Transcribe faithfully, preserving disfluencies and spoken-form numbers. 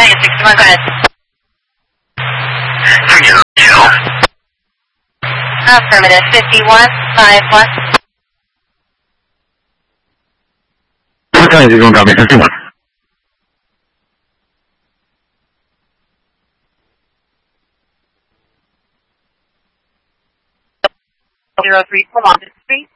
United sixty-one, go ahead. Affirmative, fifty-one, five one. Zero three, Columbus Street.